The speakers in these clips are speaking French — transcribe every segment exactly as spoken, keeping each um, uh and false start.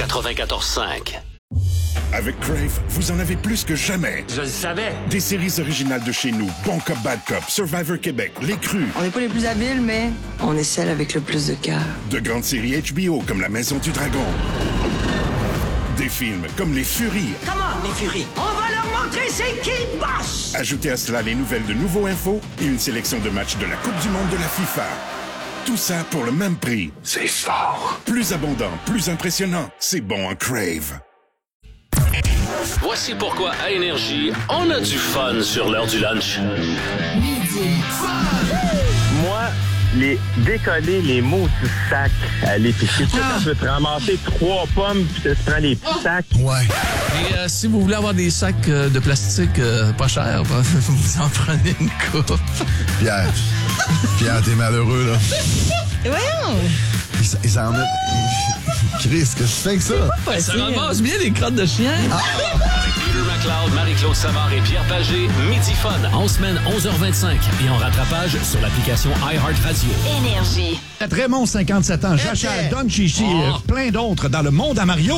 quatre-vingt-quatorze cinq. Avec Crave, vous en avez plus que jamais. Je le savais. Des séries originales de chez nous, Bon Cop, Bad Cop, Survivor Québec, Les Crus. On n'est pas les plus habiles, mais on est celle avec le plus de cœur. De grandes séries H B O comme La Maison du Dragon. Des films comme Les Furies. Comment, les Furies? On va leur montrer c'est qui boss! Ajoutez à cela les nouvelles de Nouveau Info et une sélection de matchs de la Coupe du Monde de la FIFA. Tout ça pour le même prix. C'est fort. Plus abondant, plus impressionnant. C'est bon en Crave. Voici pourquoi à Énergie, on a du fun sur l'heure du lunch. Moi, les décoller les mots du sac à l'épicerie. Tu sais, quand tu veux te ramasser trois pommes puis tu te prends les petits sacs. Ouais. Et euh, si vous voulez avoir des sacs euh, de plastique euh, pas chers, bah, vous en prenez une coupe. Pierre, Pierre, t'es malheureux, là. Et voyons! Ils, ils en mettent... Chris, qu'est-ce que je fais avec ça? Ouais, ça ramasse bien des crottes de chien. Ah. Peter McLeod, Marie-Claude Savard et Pierre Pagé, Midi Fun, en semaine onze heures vingt-cinq et en rattrapage sur l'application iHeartRadio. Énergie. Raymond, cinquante-sept ans, Jachal, Don Chichi Oh. et plein d'autres dans le monde à Mario.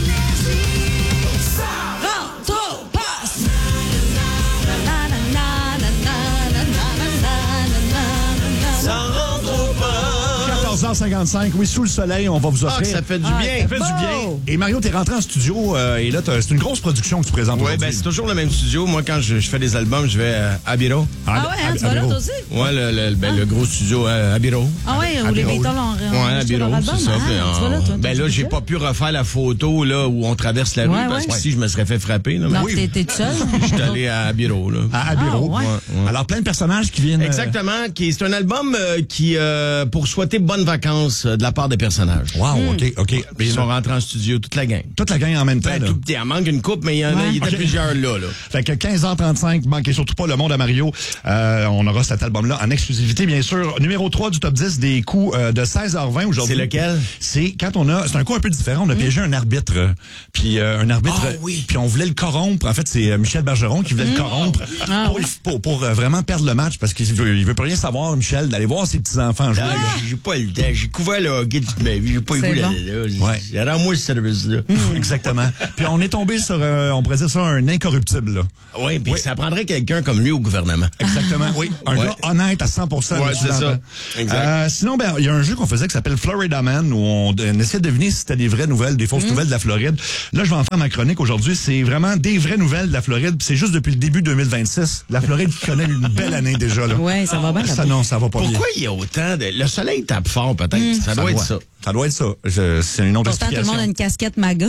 quatorze heures cinquante-cinq, oui, sous le soleil, on va vous offrir. Ah, ça fait du Ah, bien. Ça fait du bien. Et Mario, t'es rentré en studio euh, et là, t'as- c'est une grosse production que tu présentes Oui, aujourd'hui. ben c'est toujours le même studio. Moi, quand je, je fais des albums, je vais euh, à Biro. Ah ouais, hein, tu vas là, toi aussi? Ouais, le, le, ben, le gros studio euh, à Biro. Ah ouais, où les Beatles ont Ouais, à Biro, c'est ça. Ah, Puis, tu vas là, toi? ben là, j'ai pas pu refaire la photo là où on traverse la rue Ouais, parce ouais. qu'ici, je me serais fait frapper. Là, Non, mais t'es t'es tout seul? je suis allé à Biro. Là. À, à Biro. Ah, ouais. Ouais, ouais. Alors, plein de personnages qui viennent. euh, Exactement. Qui, c'est un album euh, qui euh, pour souhaiter bonnes vacances euh, de la part des personnages. Wow, OK, OK. Puis ils sont rentrés en studio, toute la gang. Toute la gang en même temps. Ben, là. tout, il en manque une coupe, mais il y en a, Ouais. il y en a Ok. plusieurs là. là. Fait que quinze heures trente-cinq, manquez surtout pas le monde à Mario. Euh, on aura cet album-là en exclusivité, bien sûr. Numéro trois du top dix des coups euh, de seize heures vingt aujourd'hui. C'est lequel? C'est quand on a... C'est un coup un peu différent. On a piégé un arbitre. euh, Puis euh, un arbitre... Ah, oui. Puis on voulait le corrompre. En fait, c'est euh, Michel Bergeron qui voulait le corrompre Ah, pour, oui. pour, pour, euh, vraiment perdre le match parce qu'il veut, il veut plus rien savoir, Michel, d'aller voir ses petits-enfants jouer. Ah, j'ai pas le temps. J'ai couvert le hockey toute ma vie. J'ai pas eu C'est goût bon. d'aller là. Ouais. Rends-moi ce service-là. Exactement. Puis on est tombé sur, euh, on pourrait dire ça, un incorruptible, là. Oui, puis ça prendrait quelqu'un comme lui au gouvernement. Exactement, oui. Un Ouais. gars honnête à cent pour cent. Ouais, là, c'est tu l'entends. ça. Exact. Euh, sinon, ben, il y a un jeu qu'on faisait qui s'appelle Florida Man, où on, on essayait de deviner si c'était des vraies nouvelles, des fausses nouvelles de la Floride. Là, je vais en faire ma chronique aujourd'hui. C'est vraiment des vraies nouvelles de la Floride. Puis c'est juste depuis le début deux mille vingt-six. La Floride qui connaît une belle année déjà, là. Ouais, ça va bien. Ça, non, ça va pas bien. Pourquoi il y a autant de... Le soleil tape fort, peut-être. Ça, doit être ça. Ça doit être ça. Je- C'est une autre Pourtant, tout le explication. monde a une casquette MAGA.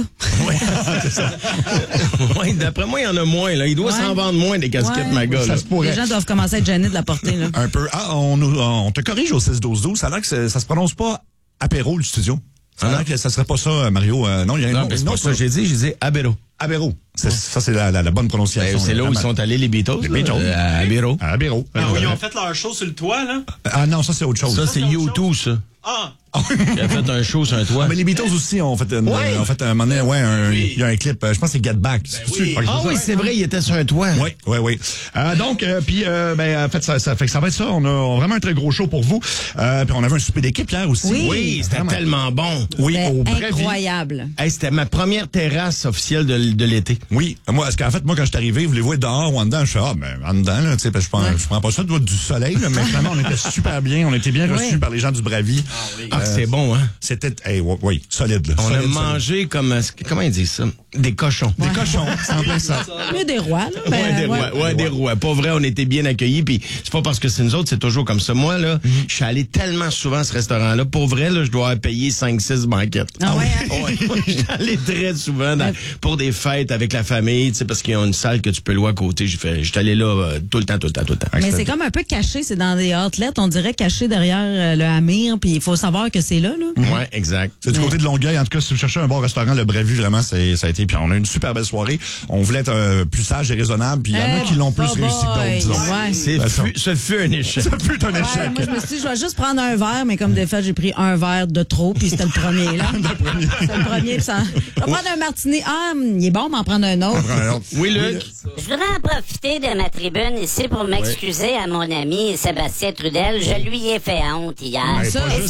Ouais, d'après moi, il y en a moins. Là. Il doit Ouais. s'en vendre moins des casquettes Ouais. MAGA. Ça Là. se pourrait. Les gens doivent commencer à être gênés de la porter, là. Un peu. Ah, on, nous- on te corrige au six douze douze. Ça a l'air que c'est- ça se prononce pas apéro, le studio. Ça a l'air que ça serait pas ça, Mario. Euh, non, il y a Non, un mais c'est non, pas ça que j'ai dit. J'ai dit Abero. Abéro. C'est- Ça, c'est la, la, la bonne prononciation. Ben, c'est là où ils vraiment. sont allés les Beatles. Les là, Beatles. euh, À Abero. À Abéro. Ah, Euh, ils ont fait leur show sur le toit, là? Ah non, ça, c'est autre chose. Ça, c'est U deux, ça. Ah! Il a fait un show sur un toit. Ah, mais les Beatles aussi ont fait, une, Ouais. ont fait un moment donné, ouais, un- Oui. il y a un clip, euh, je pense que c'est Get Back. oui. Ah oui, c'est vrai, il était sur un toit. Oui, oui, oui. Euh, donc, euh, puis, euh, ben, en fait, ça, ça fait que ça va être ça. On a vraiment un très gros show pour vous. Euh, puis on avait un souper d'équipe hier aussi. Oui. Oui, c'était Vraiment. tellement bon. Oui, C'était au Bréville. incroyable. Hey, c'était ma première terrasse officielle de, de l'été. Oui, moi, parce qu'en fait, moi, quand je suis arrivé, voulez-vous être dehors ou en dedans? Je suis, ah, ben, en dedans, là, tu sais, parce que je prends, je prends pas ça de du soleil, là, mais finalement, on était super bien. On était bien reçus Oui. par les gens du Bravi. Ah, c'est bon, hein? C'était, hey, oui, oui, solide, là. On Solide, a solide. mangé comme, euh, comment ils disent ça? Des cochons. Des cochons, c'est en plein ça. Mais des rois, là. Ouais, Ben, des rois. Ouais, des rois. Pas vrai, on était bien accueillis. Puis c'est pas parce que c'est nous autres, c'est toujours comme ça. Moi, là, je suis allé tellement souvent à ce restaurant-là. Pour vrai, là, je dois avoir payé cinq six banquettes. Ah ouais, hein? Ouais. Je suis allé très souvent dans- pour des fêtes avec la famille, tu sais, parce qu'il y a une salle que tu peux louer à côté. J'ai fait, j'étais allé là euh, tout le temps, tout le temps, tout le temps. Mais c'est comme un peu caché, c'est dans des outlets, on dirait caché derrière euh, le Hamir, puis il faut savoir que c'est là, là. Ouais, exact. C'est du côté de Longueuil. En tout cas, si vous cherchez un bon restaurant, le Brévu, vraiment, c'est, ça a été. Puis on a eu une super belle soirée. On voulait être euh, plus sage et raisonnable. Puis il y en a Eh, qui l'ont plus oh réussi que boy, d'autres, disons. ouais. C'est Ben, fu- ce fut un échec. Ça fut un Ouais, échec. moi, je me suis dit, je vais juste prendre un verre, mais comme des fois, j'ai pris un verre de trop, puis c'était le premier, là. C'était le premier, puis ça... Je vais prendre un martini. Ah, hum, il est bon, mais en prendre un autre. Oui, Luc? Je voudrais en profiter de ma tribune ici pour m'excuser à mon ami Sébastien Trudel. Je lui ai fait honte hier. Mais pas Et juste c'était hier. pour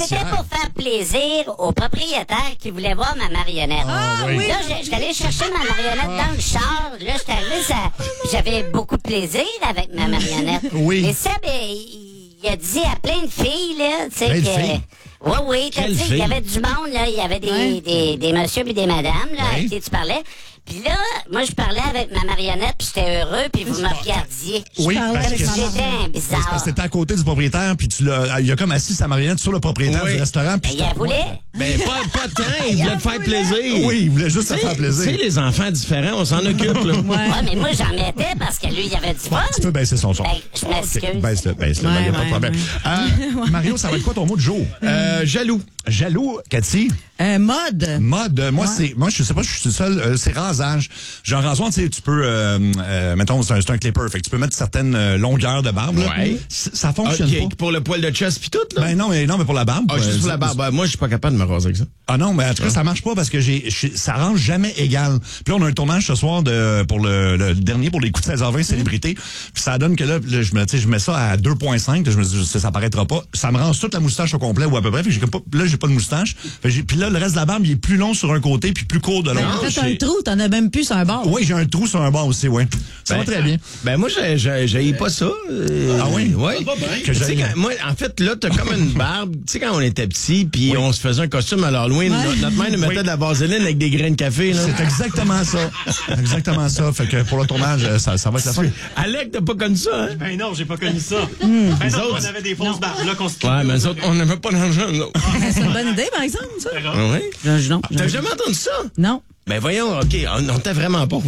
faire plaisir au propriétaire qui voulait voir ma marionnette. Ah, oui. Là, j'ai- j'étais allé chercher ma marionnette dans le char. Là, j'étais arrivé, ça... j'avais beaucoup de plaisir avec ma marionnette. Oui. Et Seb, il, il a dit à plein de filles, là, tu sais, Plein de que... filles? Oui, oui, t'as Quelle dit, il fille? y avait du monde, là, il y avait des, Ouais. des, des messieurs et des madames, là, Ouais. avec qui tu parlais. Puis là, moi, je parlais avec ma marionnette, puis j'étais heureux, puis vous me regardiez. Oui, parlais parce avec que ma c'est J'étais un bizarre. parce que t'étais à côté du propriétaire, puis tu l'as, il a comme assis sa marionnette sur le propriétaire Oui. du restaurant. Puis Il la voulait. Ben, pas, pas tant, il voulait te faire plaisir. oui, il voulait juste te Tu sais- faire Tu sais, plaisir. les enfants différents, on s'en occupe, là. Ouais. Ouais, mais moi, j'en mettais parce que lui, il avait du fun. Tu peux baisser son son. Ben, je m'excuse. Ok, baisse-le, baisse-le, Ouais, il n'y a pas de ouais, problème. ouais. Euh, Mario, ça va être quoi ton mot de jour? Euh, jaloux. Jaloux, Cathy? Euh, mode. Mode, euh, moi, c'est, moi, je sais pas, je suis seul, euh, c'est rasage. Genre, rasoir, tu sais, tu peux, euh, euh, mettons, c'est un, c'est un clipper, fait que tu peux mettre certaines euh, longueurs de barbe, là. Ouais. C- Ça fonctionne OK, pas. pour le poil de chest pis tout, là. Ben non, mais non, mais pour la barbe. ah, juste euh, pour la barbe. Ben, moi, je suis pas capable de me raser avec ça. Ah non, mais en tout cas, ça marche pas parce que j'ai, je- ça range jamais égal. Puis là, on a un tournage ce soir de, pour le, le dernier, pour les coups de seize heures vingt célébrités. Puis ça donne que là, là, je me, tu sais, je mets ça à deux virgule cinq. Je me dis, ça, ça paraîtra pas. Ça me range toute la moustache au complet ou à peu près. Fait que j'ai comme pas, là, j'ai pas de moustache. Fait que j'ai- puis là, le reste de la barbe, il est plus long sur un côté puis plus court de Ben, l'autre. en fait, j'ai- t'as un trou, t'en as même plus sur un bord. Oui, j'ai un trou sur un bord aussi, oui. Ça Ben, va très bien. Ben, moi, j'ai- j'ai j'ai pas ça. euh, Ah oui? Ouais. Que Tu sais, j'aille- quand- moi, en fait, là, t'as comme une barbe. Tu sais, quand on était petit, puis on se faisait un costume à l'Halloween, Ouais. notre notre mère nous mettait Oui. de la vaseline avec des grains de café, là. C'est exactement ça. Exactement ça. Fait que pour le tournage, ça, ça va être la fin. Alec, t'as pas connu ça, hein? Ben non, j'ai pas connu ça. Ben Nous non, autres- on avait des fausses barbes là qu'on se Ouais, mais nous autres, on n'avait pas d'argent, nous autres. Ben, c'est une bonne idée, par exemple, ça. Ah ouais? Je- non, T'as je- jamais entendu ça? Non. Ben voyons, OK, on, on était vraiment pauvres.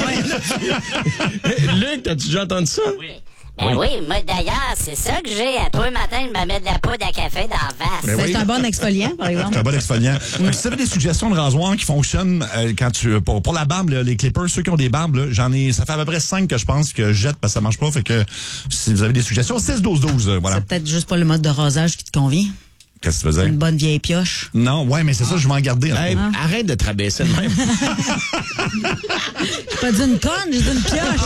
Luc, t'as-tu déjà entendu ça? Ben oui, moi d'ailleurs, c'est ça que j'ai. À toi le matin, je me mets de la poudre à café dans la face. Ben C'est oui. un bon exfoliant, par exemple. C'est un bon exfoliant. Si tu avais des suggestions de rasoir qui fonctionnent euh, quand tu pour, pour la barbe, là, les clippers, ceux qui ont des barbes, là, j'en ai, ça fait à peu près cinq que je pense que je jette parce que ça marche pas. Fait que si vous avez des suggestions, six douze douze, euh, voilà. C'est peut-être juste pas le mode de rasage qui te convient. Qu'est-ce que tu faisais? Une bonne vieille pioche. Non, ouais, mais c'est ça, je vais en garder. en Hey, fait. arrête de te rabaisser de même. J'ai pas dit une conne, j'ai dit une pioche.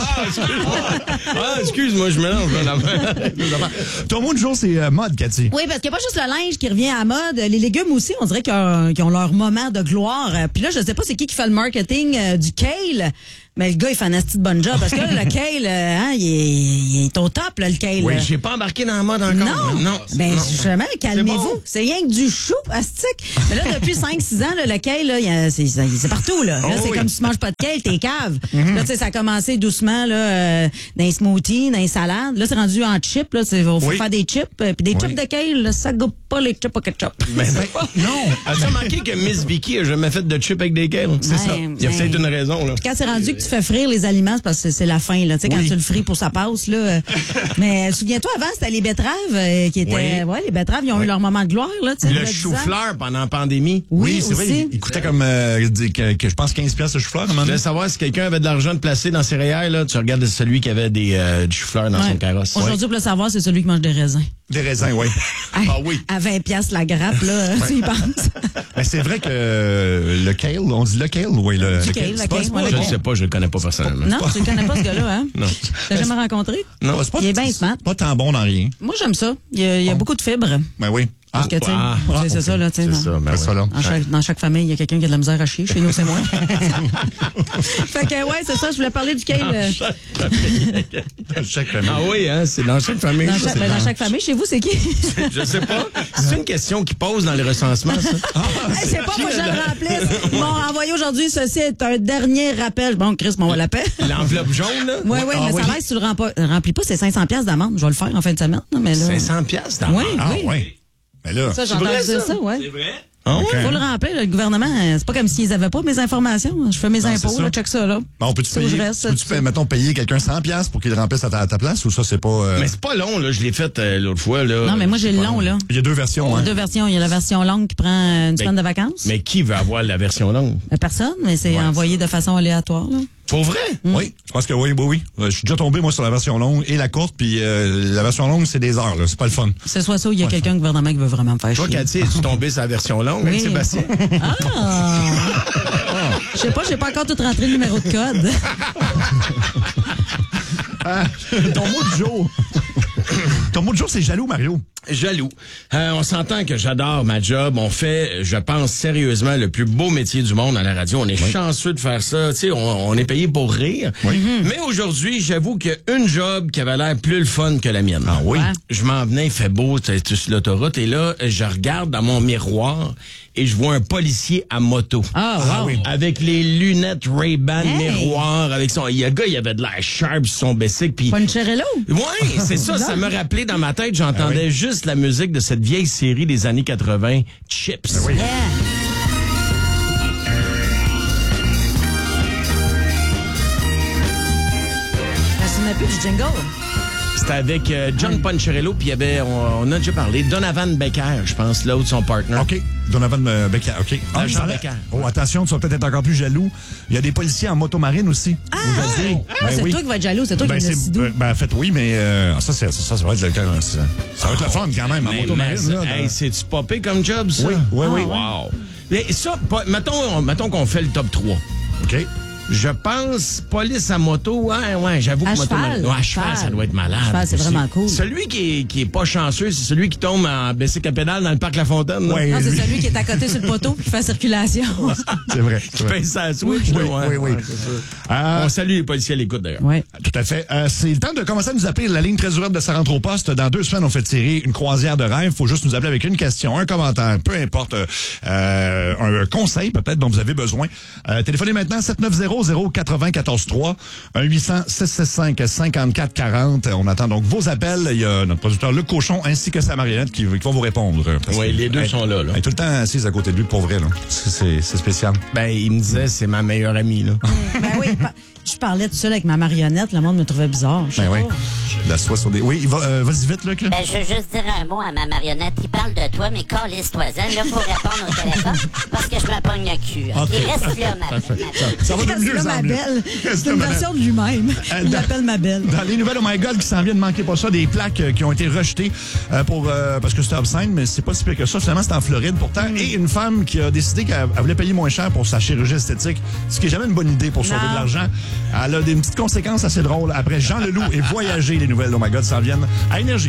Ah, excuse-moi, je mélange mon affaire. Ton mot du jour, c'est euh, mode, Cathy. Oui, parce qu'il n'y a pas juste le linge qui revient à mode. Les légumes aussi, on dirait qu'ils ont, qu'ils ont leur moment de gloire. Euh, Puis là, je sais pas c'est qui qui fait le marketing euh, du kale, mais le gars, il fait un asti de bonne job. Parce que là, le kale, euh, hein, il, est, il est au top, là, le kale. Oui, j'ai pas embarqué dans la mode encore. Non, non. Ben, non. justement, calmez-vous. bon. C'est rien que du chou astique. Mais là, depuis cinq six ans, là, le kale, là, il y a- c'est c'est- c'est partout. Là, là Oh c'est oui. comme si tu manges pas de kale, t'es cave. Là, tu sais, ça a commencé doucement là, euh, dans les smoothies, dans les salades. Là, c'est rendu en chips. Là, il faut Oui. faire des chips. euh, Puis des Oui. chips de kale, là, ça goûte pas les chips au ketchup. Ben, ben, Non. as-tu remarqué que Miss Vicky a jamais fait de chip avec des kales? C'est Ouais, ça. Il y a ouais. peut-être une raison, là. Quand c'est rendu que tu fais frire les aliments, c'est parce que c'est la fin. Là. Tu sais, quand Oui. tu le frites pour ça passe. Là. euh, Mais souviens-toi, avant, c'était les betteraves euh, qui étaient. Oui. Ouais, les betteraves, ils ont eu leur moment de gloire. Là, tu sais, Le il y a dix ans. chou-fleur pendant la pandémie. Oui, c'est vrai, aussi. il, il coûtait comme, euh, dit que, que je pense, quinze piastres de chou-fleur, à un moment Je donné. voulais savoir si quelqu'un avait de l'argent de placer dans ses céréales, là. Tu regardes celui qui avait des, euh, du chou-fleur dans Ouais. son carrosse. Aujourd'hui, pour le savoir, c'est celui qui mange des raisins. Des raisins, oui. À, Ah oui. à vingt piastres la grappe, là, tu y penses. Mais c'est vrai que euh, le kale, on dit le kale, oui. Le, Du le kale, le c'est pas- kale, c'est pas ouais, le Je ne bon. sais pas, je le connais pas personnellement. Non, tu ne connais pas ce gars-là, hein? Non. T'as jamais rencontré? Non. C'est pas- Il est bien smart. Pas tant bon dans rien. Moi, j'aime ça. Il y a, il y a beaucoup de fibres. Ben oui. Parce que, tu sais, ah, c'est c'est ça, là, tu sais. C'est dans- ça, ben C'est ouais. ça, là. Dans chaque, dans chaque famille, il y a quelqu'un qui a de la misère à chier. Chez nous, c'est moi. Fait que, ouais, c'est ça. Je voulais parler du kale. euh, Dans chaque famille. Ah oui, hein, c'est dans chaque famille. Dans ça, chaque, c'est ben, dans dans- chaque famille. Chez vous, c'est qui? Je sais pas. C'est une question qui pose dans les recensements, ça. Hey, c'est pas moi, je le remplisse. Ils m'ont envoyé aujourd'hui. Ceci est un dernier rappel. Bon, Chris m'envoie la paix. L'enveloppe jaune, là. Oui, oui, Ah, mais oui. ça a l'air, si tu le rends pas- remplis pas, c'est cinq cents piastres d'amende. Je vais le faire en fin de semaine. là, Mais là, cinq cents piastres dans Oui, Ah, oui. ouais. Mais là, Ça, j'ai C'est vrai, entendu dire ça? ça, ouais. C'est vrai? Ah ouais? Ok. Faut le remplir, là, le gouvernement. euh, C'est pas comme s'ils avaient pas mes informations. Je fais mes Non, c'est impôts, ça. là, check ça, là. bon, peux-tu C'est où je payer, reste, peux-tu, ça. pa- mettons, payer quelqu'un cent piastres pour qu'il le remplisse à ta, à ta place ou ça, c'est pas... euh, Mais c'est pas long, là. Je l'ai fait euh, l'autre fois, là. Non, mais moi, j'ai le C'est pas long, là. Il y a deux versions, Il y hein. a deux versions. Il y a la version longue qui prend euh, une semaine de vacances. Mais qui veut avoir la version longue? Euh, Personne, mais c'est Ouais, envoyé de façon aléatoire, là. Pour vrai? Oui, je pense que oui, oui, oui. Euh, Je suis déjà tombé, moi, sur la version longue et la courte, puis euh, la version longue, c'est des heures, là. C'est pas le fun. C'est soit ça ou il y a quelqu'un au gouvernement qui veut vraiment me faire Toi, chier. Cathy, es-tu tombé sur la version longue avec Oui. Sébastien? Ah! Je sais pas, j'ai pas encore tout rentré le numéro de code. Ah, ton mot du jour. Ton mot du jour, c'est jaloux, Mario. jaloux. Euh, on s'entend que j'adore ma job. On fait, je pense sérieusement, le plus beau métier du monde à la radio. On est oui. chanceux de faire ça. Tu sais, on, on est payé pour rire. Oui. Mm-hmm. Mais aujourd'hui, j'avoue qu'il y a une job qui avait l'air plus le fun que la mienne. Ah oui? Ouais. Je m'en venais, il fait beau, tu es sur l'autoroute, et là, je regarde dans mon miroir et je vois un policier à moto. Ah, wow. Ah, oui. Avec les lunettes Ray-Ban hey. miroir, avec son... Il y a un gars, il avait de l'air sharp sur son bicycle. Puis... Poncherello? Oui, c'est ça. Ça me rappelait dans ma tête, j'entendais ah, oui. juste la musique de cette vieille série des années quatre-vingt, Chips. Ah, oui. Yeah. Ça n'a plus du jingle. C'était avec euh, John Poncherello, puis il y avait, on, on a déjà parlé, Donovan Becker, je pense, l'autre, son partner. OK. Donovan euh, Becker, OK. Ah, Jean Becker. Oh, attention, tu vas peut-être être encore plus jaloux. Il y a des policiers en motomarine aussi. Ah, ah, ben, ah c'est oui. toi qui vas être jaloux, c'est toi ben, qui vas être si doux. Ben, en fait, oui, mais euh, ça, c'est, ça, ça va être le, ça, ça va être le fun quand même, en motomarine. Là, hey, c'est-tu popé comme job, ça? Oui, oui, oui. Oh, wow. Mais ça, mettons, mettons qu'on fait le top trois. OK. Je pense, police à moto, ouais, ouais, j'avoue à que moto... Cheval, ouais, à cheval, ça doit être malade. À cheval, c'est vraiment cool. Celui qui est, qui est pas chanceux, c'est celui qui tombe en bicycle à pédale dans le parc La Fontaine. Ouais, non, c'est celui qui est à côté sur le poteau et qui fait circulation. C'est vrai. Qui paye sa switch. Oui, là, ouais. oui, oui. Ouais, euh, on salue les policiers à l'écoute, d'ailleurs. Oui. Tout à fait. Euh, c'est le temps de commencer à nous appeler. La ligne très ouverte de Ça rentre au poste. Dans deux semaines, on fait tirer une croisière de rêve. Il faut juste nous appeler avec une question, un commentaire, peu importe, euh, un conseil peut-être dont vous avez besoin. Euh, téléphonez maintenant sept neuf zéro zéro quatre zéro un quatre trois, un huit cents six six cinq cinquante-quatre quarante. On attend donc vos appels. Il y a notre producteur Luc Cochon ainsi que sa marionnette qui, qui vont vous répondre. Oui, les deux elle, sont là. là. Elle est tout le temps assise à côté de lui, pour vrai. Là. C'est, c'est spécial. Ben, il me disait, c'est ma meilleure amie. Là. Ben oui, je parlais tout seul avec ma marionnette. Le monde me trouvait bizarre. Je sais ben pas. Oui. La soie sur des... Oui, va, euh, vas-y vite, Luc. Ben, je veux juste dire un mot à ma marionnette. Il parle de toi, mais calisse-toi-en, là, pour répondre au téléphone, parce que je me pogne le cul. Okay. Il reste là, ma belle. Ça, ça va de mieux là, ma en mieux. belle. C'est une version de lui-même. Euh, Il l'appelle ma belle. Dans les nouvelles Oh My God qui s'en viennent, ne manquez pas ça, des plaques euh, qui ont été rejetées euh, pour euh, parce que c'était obscène, mais c'est pas si pire que ça. Finalement, c'est en Floride pourtant. Mm. Et une femme qui a décidé qu'elle voulait payer moins cher pour sa chirurgie esthétique, ce qui est jamais une bonne idée pour sauver non. de l'argent. Elle a des petites conséquences assez drôles. Après Jean Leloup et Voyager, les nouvelles Oh My God s'en viennent à Énergie.